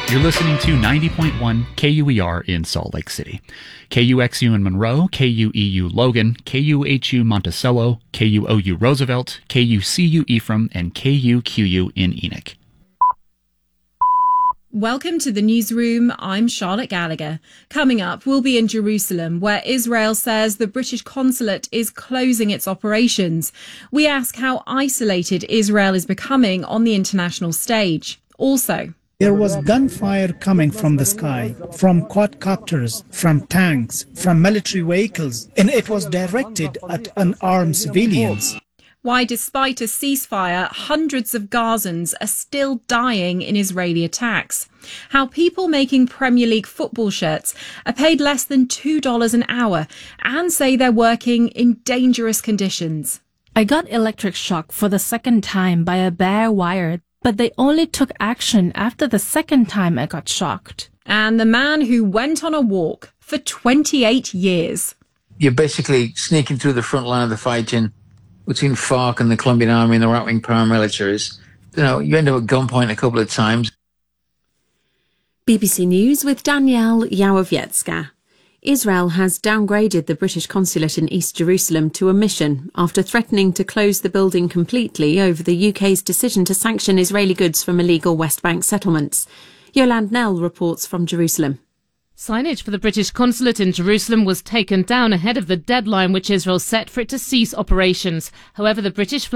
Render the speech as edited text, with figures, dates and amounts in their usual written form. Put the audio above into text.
You're listening to 90.1 KUER in Salt Lake City, KUXU in Monroe, KUEU Logan, KUHU Monticello, KUOU Roosevelt, KUCU Ephraim, and KUQU in Enoch. Welcome to the newsroom. I'm Charlotte Gallagher. Coming up, we'll be in Jerusalem, where Israel says the British consulate is closing its operations. We ask how isolated Israel is becoming on the international stage. Also, there was gunfire coming from the sky, from quadcopters, from tanks, from military vehicles, and it was directed at unarmed civilians. Why, despite a ceasefire, hundreds of Gazans are still dying in Israeli attacks. How people making Premier League football shirts are paid less than $2 an hour and say they're working in dangerous conditions. I got electric shock for the second time by a bare wire, but they only took action after the second time I got shocked. And the man who went on a walk for 28 years. You're basically sneaking through the front line of the fighting between FARC and the Colombian army and the right-wing paramilitaries. You end up at gunpoint a couple of times. BBC News with Danielle Yawowiecka. Israel has downgraded the British consulate in East Jerusalem to a mission after threatening to close the building completely over the UK's decision to sanction Israeli goods from illegal West Bank settlements. Yolande Nell reports from Jerusalem. Signage for the British consulate in Jerusalem was taken down ahead of the deadline which Israel set for it to cease operations. However, the British